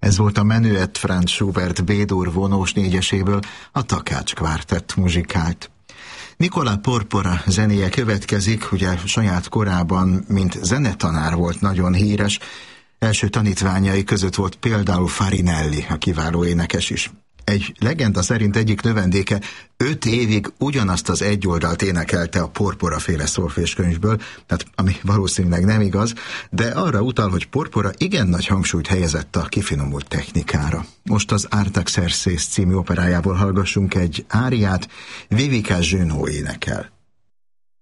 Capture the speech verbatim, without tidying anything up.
Ez volt a Menuett Franz Schubert B-dur vonós négyeséből, a Takács Kvártett muzsikált. Nicola Porpora zenéje következik, ugye saját korában, mint zenetanár volt nagyon híres. Első tanítványai között volt például Farinelli, a kiváló énekes is. Egy legenda szerint egyik növendéke öt évig ugyanazt az egy oldalt énekelte a Porpora féle szólféskönyvből, tehát ami valószínűleg nem igaz, de arra utal, hogy Porpora igen nagy hangsúlyt helyezett a kifinomult technikára. Most az Artaxerxes című operájából hallgassunk egy áriát, Vivica Junot énekel.